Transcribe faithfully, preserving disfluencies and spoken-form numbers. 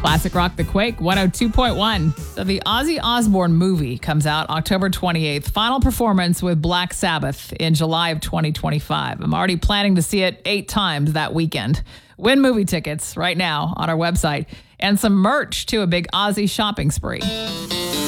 Classic Rock The Quake, one oh two point one. So the Ozzy Osbourne movie comes out October twenty-eighth. Final performance with Black Sabbath in July of twenty twenty-five. I'm already planning to see it eight times that weekend. Win movie tickets right now on our website and some merch to a big Ozzy shopping spree.